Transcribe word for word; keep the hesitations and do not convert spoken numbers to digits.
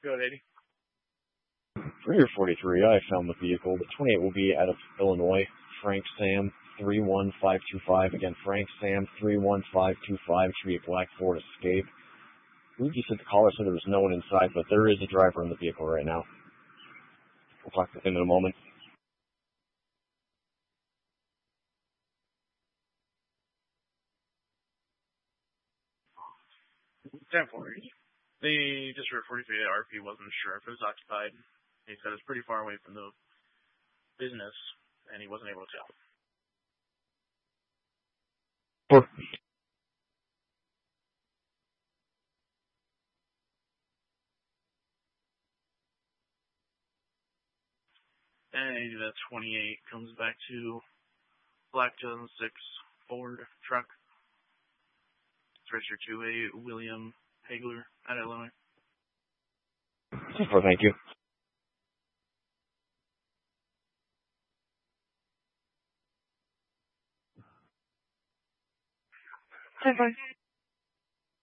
Go ahead, eighty. Rear forty-three, I found the vehicle. The twenty-eight will be out of Illinois. Frank Sam, three one five two five. Again, Frank Sam, three one five two five. Should be a black Ford Escape. I believe you said the caller said there was no one inside, but there is a driver in the vehicle right now. We'll talk to him in a moment. ten forty. The District forty-three R P wasn't sure if it was occupied. He said it's pretty far away from the business, and he wasn't able to tell. For And that twenty-eight comes back to Black two thousand six Ford truck. It's registered to a William Hagler out of Illinois. for thank you. ten five.